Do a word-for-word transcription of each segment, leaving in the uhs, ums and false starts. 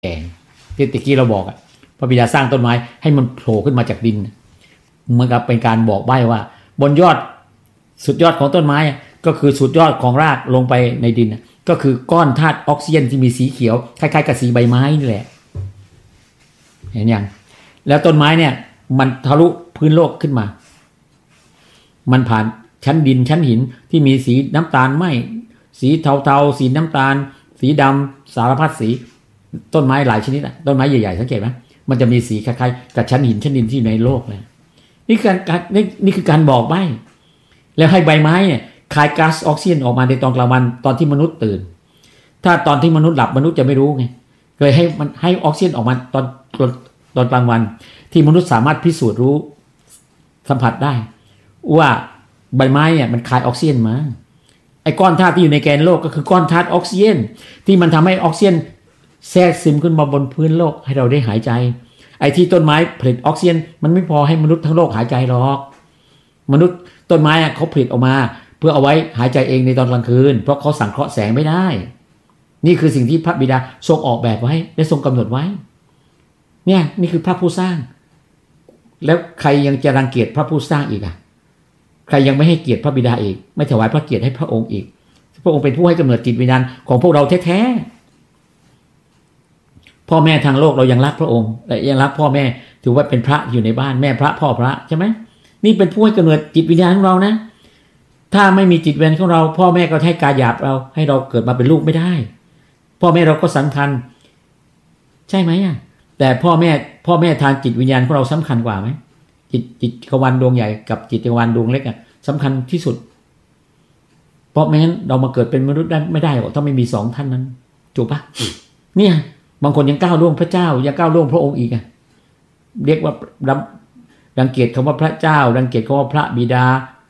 แก่ที่ตะกี้เราบอกอ่ะพระบิดาสร้างต้นไม้ให้มันโผล่ขึ้นมาจากดินเหมือนกับเป็นการบอกใบ้ว่าบนยอดสุดยอดของต้นไม้ก็คือสุดยอดของรากลงไปในดินก็คือก้อนธาตุออกซิเจนที่มีสีเขียวคล้ายๆกับสีใบไม้นี่แหละเห็นยังแล้วต้นไม้เนี่ยมันทะลุพื้นโลกขึ้นมามันผ่านชั้นดินชั้นหินที่มีสีน้ำตาลไหมสีเทาๆสีน้ำตาลสีดำสารพัดสีต้นไม้หลายชนิดอ่ะต้นไม้ใหญ่ๆสังเกตไหมมันจะมีสีคล้ายๆกับชั้นหินชั้นดินที่ในโลกเลยนี่คือการนี่นี่คือการบอกใบ้แล้วให้ใบไม้เนี่ยคายก๊าซออกซิเจนออกมาในตอนกลางวันตอนที่มนุษย์ตื่นถ้าตอนที่มนุษย์หลับมนุษย์จะไม่รู้ไงเลยให้มันให้ออกซิเจนออกมาตอนตอนกลางวันที่มนุษย์สามารถพิสูจน์รู้สัมผัสได้ว่าใบไม้เนี่ยมันคายออกซิเจนมาไอ้ก้อนธาตุที่อยู่ในแกนโลกก็คือก้อนธาตุออกซิเจนที่มันทำให้ออกซิเจนแทรกซึมขึ้นมาบนพื้นโลกให้เราได้หายใจไอ้ที่ต้นไม้ผลิตออกซิเจนมันไม่พอให้มนุษย์ทั้งโลกหายใจหรอกมนุษย์ต้นไม้เขาผลิตออกมาเพื่อเอาไว้หายใจเองในตอนกลางคืนเพราะเขาสังเคราะห์แสงไม่ได้นี่คือสิ่งที่พระบิดาทรงออกแบบไว้และทรงกำหนดไว้เนี่ยนี่คือพระผู้สร้างแล้วใครยังจะรังเกียจพระผู้สร้างอีกอ่ะใครยังไม่ให้เกียรติพระบิดาอีกไม่ถวายพระเกียรติให้พระองค์อีกพระองค์เป็นผู้ให้กำเนิดจิตวิญญาณของพวกเราแท้ๆพ่อแม่ทางโลกเรายังรักพระองค์แต่ยังรักพ่อแม่ถือว่าเป็นพระอยู่ในบ้านแม่พระพ่อพระใช่ไหมนี่เป็นผู้ให้กำเนิดจิตวิญญาณของเรานะถ้าไม่มีจิตวิญญาณของเราพ่อแม่ก็ให้กายหยาบเราให้เราเกิดมาเป็นลูกไม่ได้พ่อแม่เราก็สำคัญใช่ไหมอ่ะแต่พ่อแม่พ่อแม่ทางจิตวิญญาณของเราสำคัญกว่าไหมจิตจิตจักรวาลดวงใหญ่กับจิตจักรวาลดวงเล็กอ่ะสำคัญที่สุดเพราะไม่งั้นเรามาเกิดเป็นมนุษย์ได้ไม่ได้หรอกถ้าไม่มีสองท่านนั้นถูกปะเนี่ยบางคนยังก้าวล่วงพระเจ้ายังก้าวล่วงพระองค์อีกอ่ะเรียกว่ารังเกียจคำว่าพระเจ้ารังเกียจคำว่าพระบิดา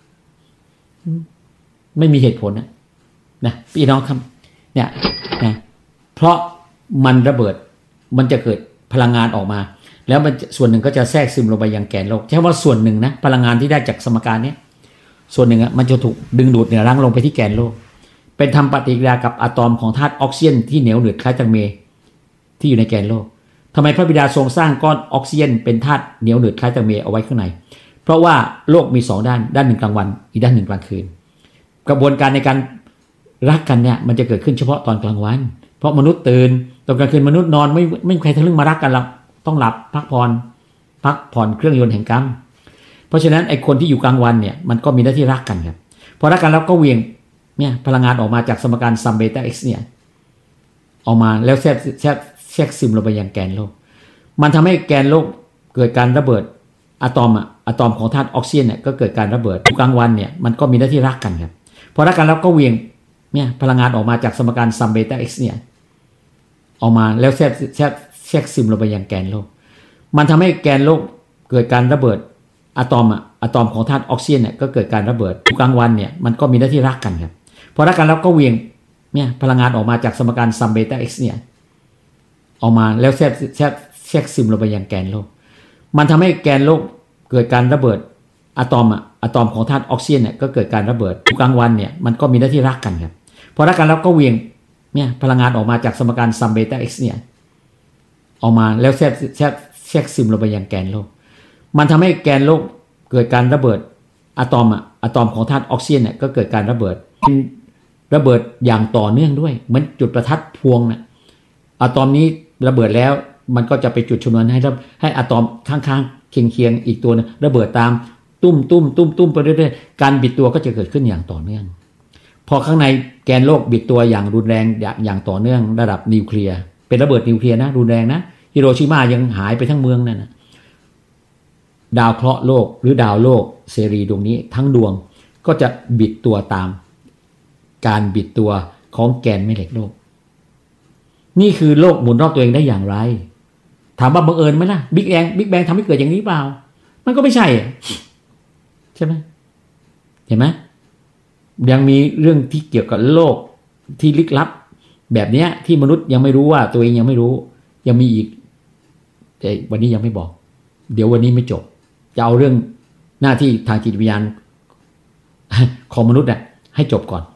ไม่มีเหตุผลนะนะพี่น้องครับเนี่ยนะเพราะมันระเบิดมันจะเกิดพลังงานออกมาแล้วมันส่วนหนึ่งก็จะแทรกซึมลงไปยังแกนโลกใช่ว่าส่วนหนึ่งนะพลังงานที่ได้จากสมการนี้ส่วนหนึ่งอ่ะมันจะถูกดึงดูดเหนี่ยรั้งลงไปที่แกนโลกเป็นทำปฏิกิริยากับอะตอมของธาตุออกซิเจนที่เหนียวหนืดคล้ายตังเมที่อยู่ในแกนโลกทำไมพระบิดาทรงสร้างก้อนออกซิเจนเป็นธาตุเหนียวหนืดคล้ายตังเมเอาไว้ข้างในเพราะว่าโลกมีสองด้านด้านหนึ่งกลางวันอีกด้านหนึ่งกลางคืนกระบวนการในการรักกันเนี่ยมันจะเกิดขึ้นเฉพาะตอนกลางวันเพราะมนุษย์ตื่นตอนกลางคืนมนุษย์นอนไม่ไม่มีใครทะลึ่งมารักกันหรอกต้องหลับพักผ่อนพักผ่อนเครื่องยนต์แห่งกรรมเพราะฉะนั้นไอ้คนที่อยู่กลางวันเนี่ยมันก็มีหน้าที่รักกันครับพอรักกันแล้วก็เวียงเนี่ยพลังงานออกมาจากสมการซัมเบต้าเอ็กซ์เนี่ยออกมาแล้วแทรกแทรกแทรกซึมลงไปยังแกนโลกมันทำให้แกนโลกเกิดการระเบิดอะตอมอะอะตอมของธาตุออกซิเจนเนี่ยก็เกิดการระเบิดกลางวันเนี่ยมันก็มีหน้าที่รักกันครับพอรักกันแล้วก็เวียงเนี่ยพลังงานออกมาจากสมการซัมเบต้าเอ็กซ์เนี่ยออกมาแล้วแทรกแทรกแทรกซึมลงไปยังแกนโลกมันทำให้แกนโลกเกิดการระเบิดอะตอมอะอะตอมของธาตุออกซิเจนเนี่ยก็เกิดการระเบิดกลางวันเนี่ยมันก็มีหน้าที่รักกันครับพอรักกันแล้วก็เวียงเนี่ยพลังงานออกมาจากสมการซัมเบต้าเอ็กซ์เนี่ยออกมาแล้วแทรกแทรกแทรกซึมลงไปยังแกนโลกมันทำให้แกนโลกเกิดการระเบิดอะตอมอะอะตอมของธาตุออกซิเจนเนี่ยก็เกิดการระเบิดกลางวันเนี่ยมันก็มีหน้าที่รักกันครับพอรักกันแล้วก็เวียงเนี่ยพลังงานออกมาจากสมการซัมเบต้าเอ็กซ์เนี่ยออกมาแล้วแทรกแทรกแทรกซึมลงไปยังแกนโลกมันทำให้แกนโลกเกิดการระเบิดอะตอมอะอะตอมของธาตุออกซิเจนเนี่ยก็เกิดการระเบิดระเบิดอย่างต่อเนื่องด้วยเหมือนจุดประทัดพวงนะอะตอมนี้ระเบิดแล้วมันก็จะไปจุดชนวนให้ให้อะตอมข้างๆเคียงๆอีกตัวนึงระเบิดตามตุ้มตุ้มตุ้มตุ้มไปเรื่อยๆการบิดตัวก็จะเกิดขึ้นอย่างต่อเนื่องพอข้างในแกนโลกบิดตัวอย่างรุนแรงอย่างต่อเนื่องระดับนิวเคลียร์เป็นระเบิดนิวเคลียร์นะรุนแรงนะฮิโรชิมายังหายไปทั้งเมืองนั่นนะดาวเคราะห์โลกหรือดาวโลกเซรีดวงนี้ทั้งดวงก็จะบิดตัวตามการบิดตัวของแกนแม่เหล็กโลกนี่คือโลกหมุนรอบตัวเองได้อย่างไรถามว่าบังเอิญไหมล่ะบิ๊กแบงบิ๊กแบงทำให้เกิดอย่างนี้เปล่ามันก็ไม่ใช่ใช่ไหมเห็นไหมยังมีเรื่องที่เกี่ยวกับโลกที่ลึกลับแบบนี้ที่มนุษย์ยังไม่รู้ว่าตัวเองยังไม่รู้ยังมีอีกแต่วันนี้ยังไม่บอกเดี๋ยววันนี้ไม่จบจะเอาเรื่องหน้าที่ทางจิตวิญญาณของมนุษย์น่ะให้จบก่อน